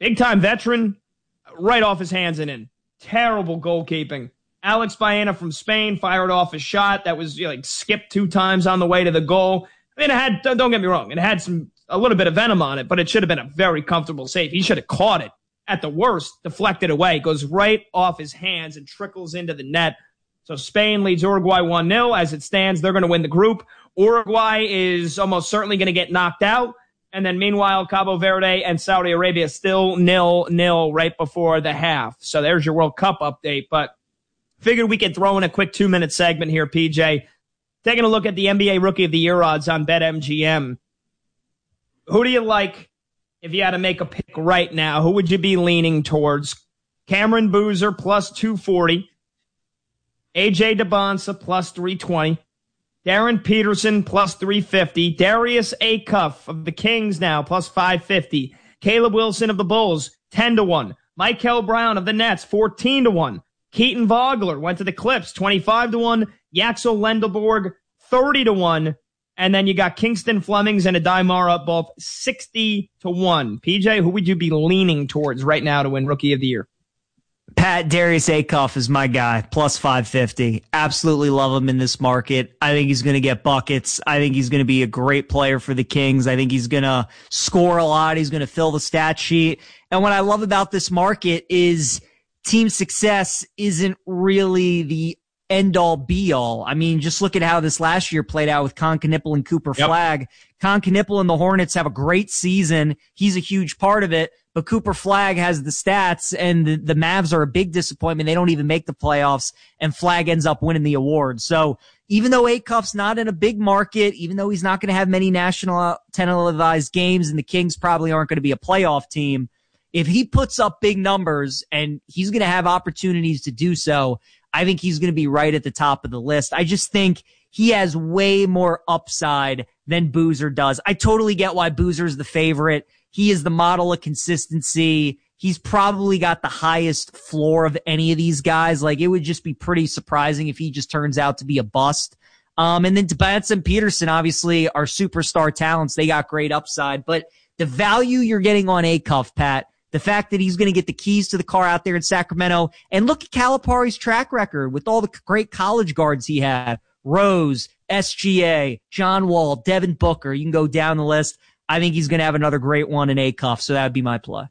Big-time veteran, right off his hands and in. Terrible goalkeeping. Alex Baena from Spain fired off a shot that was skipped 2 times on the way to the goal. I mean, it had, don't get me wrong, it had a little bit of venom on it, but it should have been a very comfortable save. He should have caught it. At the worst, deflected away. It goes right off his hands and trickles into the net. So Spain leads Uruguay 1-0. As it stands, they're going to win the group. Uruguay is almost certainly going to get knocked out. And then meanwhile, Cabo Verde and Saudi Arabia still 0-0 right before the half. So there's your World Cup update. But figured we could throw in a quick 2-minute segment here, PJ. Taking a look at the NBA Rookie of the Year odds on BetMGM. Who do you like if you had to make a pick right now? Who would you be leaning towards? Cameron Boozer plus 240. AJ DeBonsa plus 320. Darren Peterson plus 350. Darius Acuff of the Kings now plus 550. Caleb Wilson of the Bulls 10-1. Michael Brown of the Nets 14-1. Keaton Vogler went to the Clips 25-1. Yaxel Lendelborg 30-1. And then you got Kingston Flemings and Adai Mara both 60-1. PJ, who would you be leaning towards right now to win Rookie of the Year? Pat, Darius Acuff is my guy, plus 550. Absolutely love him in this market. I think he's going to get buckets. I think he's going to be a great player for the Kings. I think he's going to score a lot. He's going to fill the stat sheet. And what I love about this market is team success isn't really the end-all, be-all. I mean, just look at how this last year played out with Con Knippel and Cooper Flagg. Con Knippel and the Hornets have a great season. He's a huge part of it. But Cooper Flagg has the stats, and the Mavs are a big disappointment. They don't even make the playoffs, and Flagg ends up winning the award. So even though Acuff's not in a big market, even though he's not going to have many national televised games, and the Kings probably aren't going to be a playoff team, if he puts up big numbers, and he's going to have opportunities to do so, I think he's going to be right at the top of the list. I just think he has way more upside than Boozer does. I totally get why Boozer's the favorite. He is the model of consistency. He's probably got the highest floor of any of these guys. Like, it would just be pretty surprising if he just turns out to be a bust. And then DeBonsa and Peterson, obviously, are superstar talents. They got great upside. But the value you're getting on Acuff, Pat, the fact that he's going to get the keys to the car out there in Sacramento, and look at Calipari's track record with all the great college guards he had. Rose, SGA, John Wall, Devin Booker. You can go down the list. I think he's going to have another great one in Acuff, so that would be my play.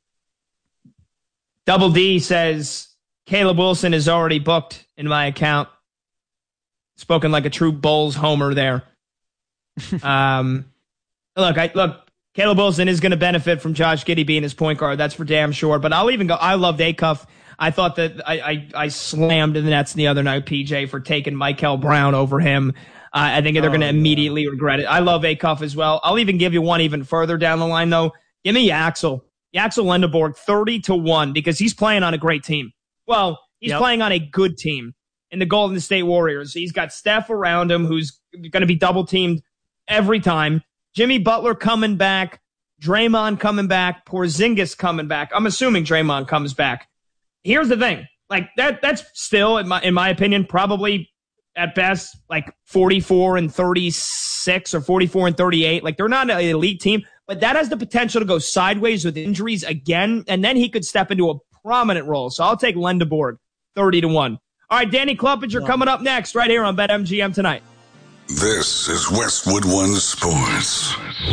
Double D says, Caleb Wilson is already booked in my account. Spoken like a true Bulls homer there. Look, Caleb Wilson is going to benefit from Josh Giddey being his point guard. That's for damn sure. But I'll even go. I loved Acuff. I thought that I slammed the Nets the other night, PJ, for taking Michael Brown over him. I think they're going to immediately regret it. I love Acuff as well. I'll even give you one even further down the line, though. Give me Yaxel Lendelborg 30-1 because he's playing on a great team. Well, he's playing on a good team in the Golden State Warriors. He's got Steph around him who's going to be double-teamed every time. Jimmy Butler coming back. Draymond coming back. Porzingis coming back. I'm assuming Draymond comes back. Here's the thing. Like, that's still, in my opinion, probably at best, like 44-36 or 44-38. Like, they're not an elite team, but that has the potential to go sideways with injuries again, and then he could step into a prominent role. So I'll take Lendelborg 30-1. All right, Danny Kluppinger coming up next right here on BetMGM tonight. This is Westwood One Sports.